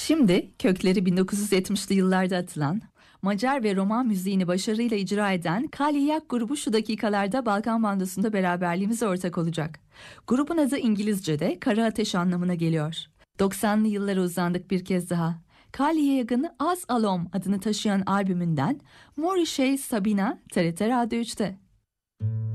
Şimdi kökleri 1970'li yıllarda atılan, Macar ve Roman müziğini başarıyla icra eden Kaliyak grubu şu dakikalarda Balkan Bandosu'nda beraberliğimize ortak olacak. Grubun adı İngilizce'de Kara Ateş anlamına geliyor. 90'lı yıllara uzandık bir kez daha. Kaliyak'ın Az Alom adını taşıyan albümünden Morrissey Sabina TRT Radyo 3'te.